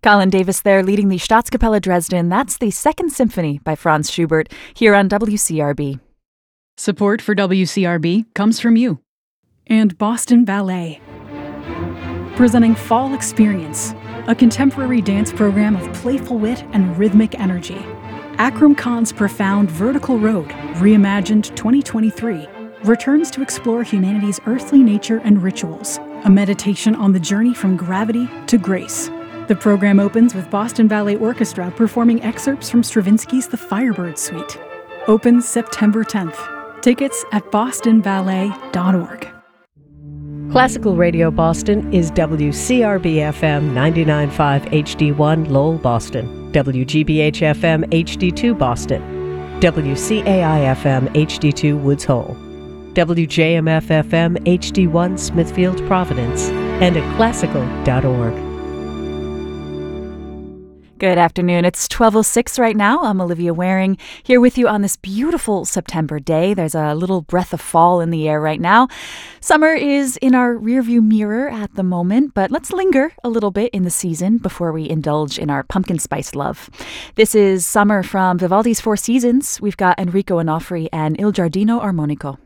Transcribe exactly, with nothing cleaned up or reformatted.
Colin Davis there leading the Staatskapelle Dresden. That's the Second Symphony by Franz Schubert here on W C R B. Support for W C R B comes from you. And Boston Ballet. Presenting Fall Experience, a contemporary dance program of playful wit and rhythmic energy. Akram Khan's profound Vertical Road, reimagined twenty twenty-three, returns to explore humanity's earthly nature and rituals, a meditation on the journey from gravity to grace. The program opens with Boston Ballet Orchestra performing excerpts from Stravinsky's The Firebird Suite. Opens September tenth. Tickets at boston ballet dot org. Classical Radio Boston is W C R B F M ninety-nine point five H D one Lowell, Boston, W G B H F M H D two Boston, W C A I F M H D two Woods Hole, W J M F F M H D one Smithfield, Providence, and at classical dot org. Good afternoon. It's twelve oh six right now. I'm Olivia Waring here with you on this beautiful September day. There's a little breath of fall in the air right now. Summer is in our rearview mirror at the moment, but let's linger a little bit in the season before we indulge in our pumpkin spice love. This is Summer from Vivaldi's Four Seasons. We've got Enrico Onofri and Il Giardino Armonico.